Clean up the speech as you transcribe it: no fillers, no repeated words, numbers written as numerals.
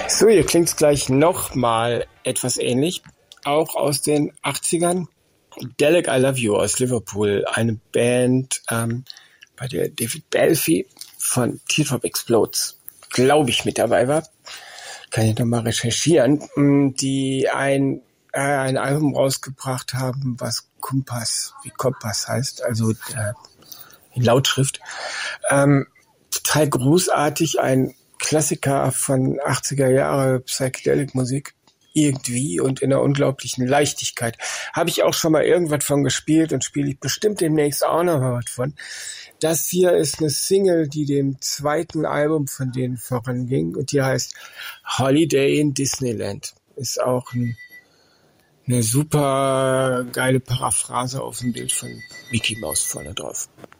So, hier klingt's gleich nochmal etwas ähnlich, auch aus den 80ern. Delic I Love You aus Liverpool, eine Band, bei der David Balfe von Teardrop Explodes, glaube ich, mit dabei war. Kann ich nochmal recherchieren, die ein Album rausgebracht haben, was Kompass heißt, also in Lautschrift. Total großartig, ein Klassiker von 80er Jahre Psychedelic-Musik irgendwie und in einer unglaublichen Leichtigkeit. Habe ich auch schon mal irgendwas von gespielt und spiele ich bestimmt demnächst auch noch mal was von. Das hier ist eine Single, die dem zweiten Album von denen voranging und die heißt Holiday in Disneyland. Ist auch eine super geile Paraphrase auf dem Bild von Mickey Mouse vorne drauf.